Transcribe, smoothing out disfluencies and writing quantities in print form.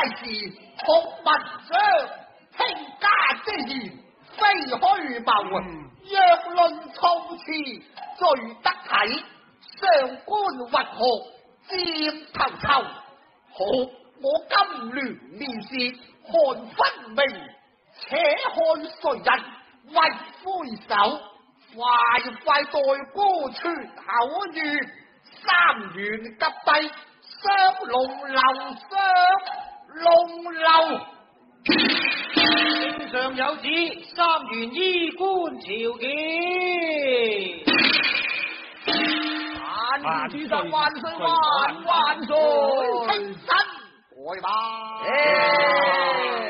乃是學文章卿家之言，非虛謀。若論措辭最得體，上官雲何佔頭籌。好，我今聯面舌看分明，且看誰人為魁首。快代孤傳口諭，三元及第雙龍樓。 聖上有旨，三元衣冠朝見。 主上萬歲萬歲！清身，來吧。